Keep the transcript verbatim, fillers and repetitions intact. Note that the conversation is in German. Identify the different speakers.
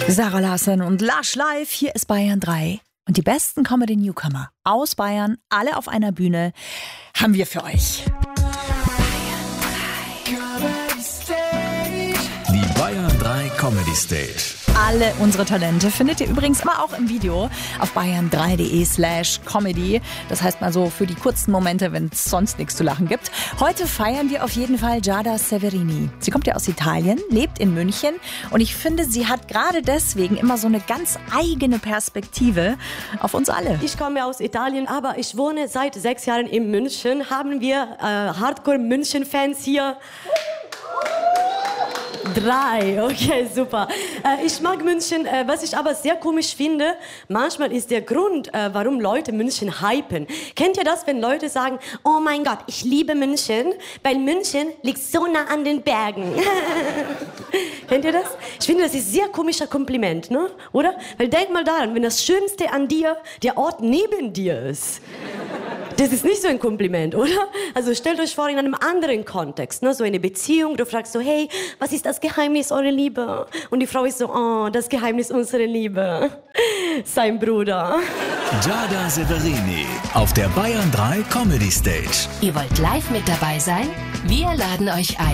Speaker 1: Sarah Larsson und Lush Live, hier ist Bayern drei. Und die besten Comedy-Newcomer aus Bayern, alle auf einer Bühne, haben wir für euch.
Speaker 2: Die Bayern drei Comedy Stage.
Speaker 1: Alle unsere Talente findet ihr übrigens immer auch im Video auf bayern drei punkt de slash comedy. Das heißt mal so für die kurzen Momente, wenn es sonst nichts zu lachen gibt. Heute feiern wir auf jeden Fall Giada Severini. Sie kommt ja aus Italien, lebt in München und ich finde, sie hat gerade deswegen immer so eine ganz eigene Perspektive auf uns alle.
Speaker 3: Ich komme aus Italien, aber ich wohne seit sechs Jahren in München. Haben wir äh, Hardcore-München-Fans hier? Drei, okay, super. Äh, ich mag München, äh, was ich aber sehr komisch finde, manchmal ist der Grund, äh, warum Leute München hypen. Kennt ihr das, wenn Leute sagen, oh mein Gott, ich liebe München, weil München liegt so nah an den Bergen. Kennt ihr das? Ich finde, das ist ein sehr komischer Kompliment, ne? Oder? Weil denk mal daran, wenn das Schönste an dir der Ort neben dir ist. Das ist nicht so ein Kompliment, oder? Also stellt euch vor, in einem anderen Kontext, ne? So eine Beziehung, du fragst so, hey, was ist das Geheimnis eurer Liebe? Und die Frau ist so, oh, das Geheimnis unserer Liebe. Sein Bruder.
Speaker 2: Giada Severini auf der Bayern drei Comedy Stage.
Speaker 4: Ihr wollt live mit dabei sein? Wir laden euch ein.